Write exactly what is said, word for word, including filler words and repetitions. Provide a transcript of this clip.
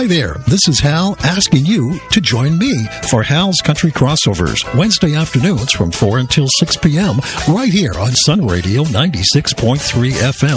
Hi there, this is Hal asking you to join me for Hal's Country Crossovers, Wednesday afternoons from four until six p.m. right here on Sun Radio ninety-six point three F M.